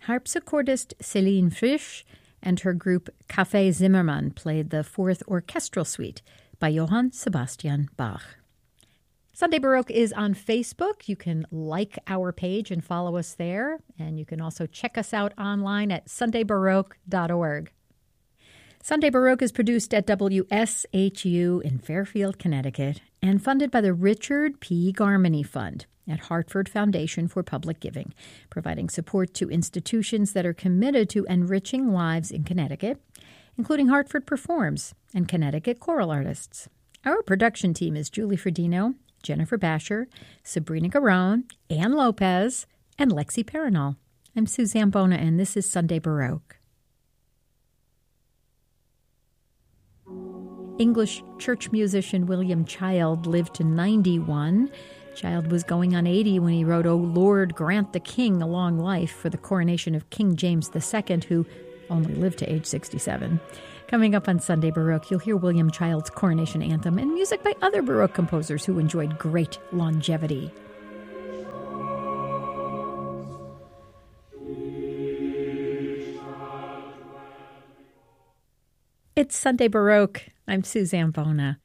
Harpsichordist Céline Frisch and her group Café Zimmermann played the Fourth Orchestral Suite by Johann Sebastian Bach. Sunday Baroque is on Facebook. You can like our page and follow us there. And you can also check us out online at sundaybaroque.org. Sunday Baroque is produced at WSHU in Fairfield, Connecticut, and funded by the Richard P. Garmany Fund at Hartford Foundation for Public Giving, providing support to institutions that are committed to enriching lives in Connecticut, including Hartford Performs and Connecticut choral artists. Our production team is Julie Fredino, Jennifer Basher, Sabrina Garone, Ann Lopez, and Lexi Perinal. I'm Suzanne Bona, and this is Sunday Baroque. English church musician William Child lived to 91. Child was going on 80 when he wrote, "O Lord, grant the King a long life" for the coronation of King James II, who only lived to age 67. Coming up on Sunday Baroque, you'll hear William Child's coronation anthem and music by other Baroque composers who enjoyed great longevity. It's Sunday Baroque. I'm Suzanne Bona.